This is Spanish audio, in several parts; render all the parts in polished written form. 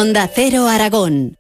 Onda Cero Aragón.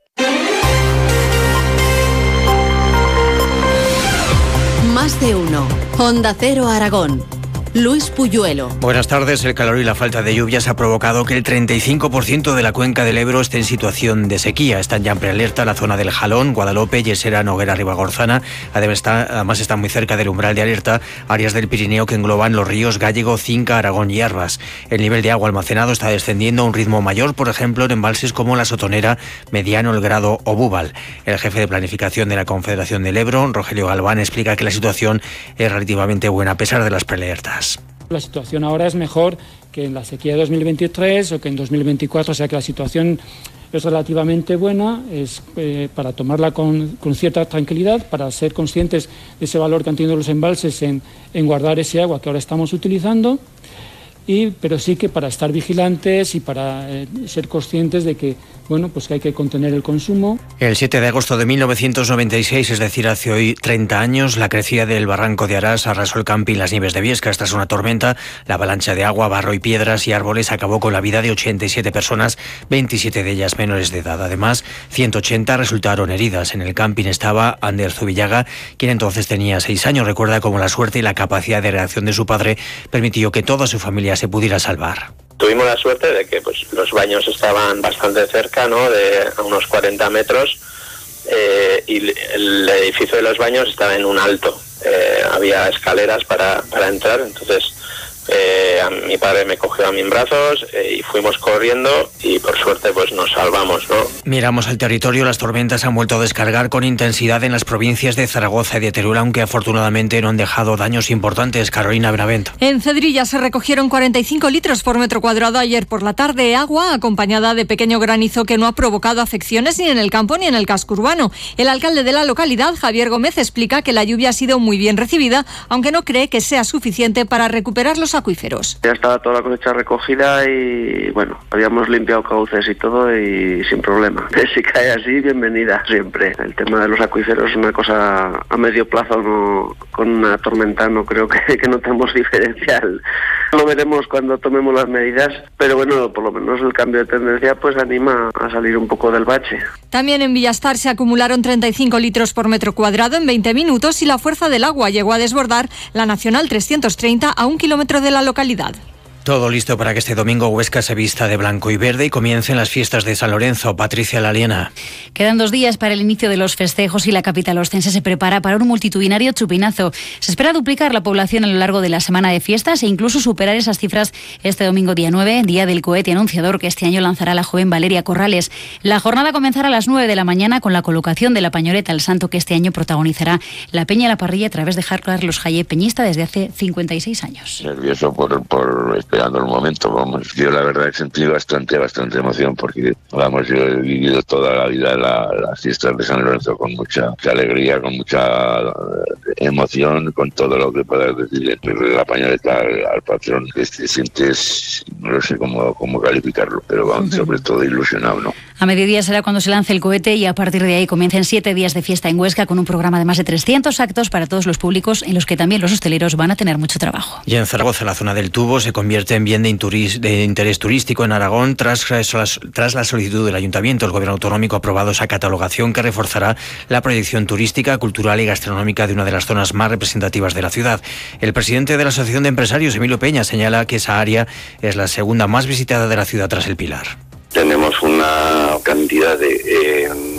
Más de uno. Onda Cero Aragón. Luis Puyuelo. Buenas tardes. El calor y la falta de lluvias ha provocado que el 35% de la cuenca del Ebro esté en situación de sequía. Están ya en prealerta la zona del Jalón, Guadalope, Yesera, Noguera, Ribagorzana. Además están muy cerca del umbral de alerta áreas del Pirineo que engloban los ríos Gállego, Cinca, Aragón y Arbas. El nivel de agua almacenado está descendiendo a un ritmo mayor, por ejemplo, en embalses como La Sotonera, Mediano, El Grado o Búbal. El jefe de planificación de la Confederación del Ebro, Rogelio Galván, explica que la situación es relativamente buena a pesar de las prealertas. La situación ahora es mejor que en la sequía de 2023 o que en 2024, o sea que la situación es relativamente buena, es para tomarla con cierta tranquilidad, para ser conscientes de ese valor que han tenido los embalses en guardar ese agua que ahora estamos utilizando, pero sí que para estar vigilantes y para ser conscientes de que, que hay que contener el consumo. El 7 de agosto de 1996, es decir, hace hoy 30 años, la crecida del barranco de Arás arrasó el camping Las Nieves de Viescas. Tras una tormenta, la avalancha de agua, barro y piedras y árboles acabó con la vida de 87 personas, 27 de ellas menores de edad. Además, 180 resultaron heridas. En el camping estaba Ander Zubillaga, quien entonces tenía 6 años. Recuerda cómo la suerte y la capacidad de reacción de su padre permitió que toda su familia se pudiera salvar. Tuvimos la suerte de que los baños estaban bastante cerca, ¿no? A unos 40 metros, y el edificio de los baños estaba en un alto. Había escaleras para entrar, entonces mi padre me cogió a mí en brazos y fuimos corriendo y por suerte nos salvamos, ¿no? Miramos al territorio. Las tormentas han vuelto a descargar con intensidad en las provincias de Zaragoza y de Teruel, aunque afortunadamente no han dejado daños importantes. Carolina Benavent. En Cedrilla se recogieron 45 litros por metro cuadrado ayer por la tarde, agua acompañada de pequeño granizo que no ha provocado afecciones ni en el campo ni en el casco urbano. El alcalde de la localidad, Javier Gómez, explica que la lluvia ha sido muy bien recibida, aunque no cree que sea suficiente para recuperar los acuíferos. Ya estaba toda la cosecha recogida y habíamos limpiado cauces y todo y sin problema. Si cae así, bienvenida siempre. El tema de los acuíferos es una cosa a medio plazo, no, con una tormenta no creo que notemos diferencial. Lo veremos cuando tomemos las medidas, pero por lo menos el cambio de tendencia anima a salir un poco del bache. También en Villastar se acumularon 35 litros por metro cuadrado en 20 minutos y la fuerza del agua llegó a desbordar la Nacional 330 a 1 kilómetro de la localidad. Todo listo para que este domingo Huesca se vista de blanco y verde y comiencen las fiestas de San Lorenzo. Patricia Laliena. Quedan 2 días para el inicio de los festejos y la capital ostense se prepara para un multitudinario chupinazo. Se espera duplicar la población a lo largo de la semana de fiestas e incluso superar esas cifras este domingo día 9, día del cohete anunciador que este año lanzará la joven Valeria Corrales. La jornada comenzará a las 9 de la mañana con la colocación de la pañoleta al santo que este año protagonizará la Peña La Parrilla a través de Carlos Jayé, peñista desde hace 56 años. Nervioso por esperando el momento, yo la verdad he sentido bastante emoción porque, yo he vivido toda la vida las fiestas de San Lorenzo con mucha alegría, con mucha emoción, con todo lo que puedas decir, la pañoleta al patrón, que te sientes, no sé cómo calificarlo, pero sobre todo ilusionado, ¿no? A mediodía será cuando se lance el cohete y a partir de ahí comiencen 7 días de fiesta en Huesca con un programa de más de 300 actos para todos los públicos en los que también los hosteleros van a tener mucho trabajo. Y en Zaragoza, la zona del Tubo se convierte en bien de interés turístico en Aragón tras la solicitud del Ayuntamiento. El Gobierno Autonómico ha aprobado esa catalogación que reforzará la proyección turística, cultural y gastronómica de una de las zonas más representativas de la ciudad. El presidente de la Asociación de Empresarios, Emilio Peña, señala que esa área es la segunda más visitada de la ciudad tras el Pilar. Tenemos una cantidad de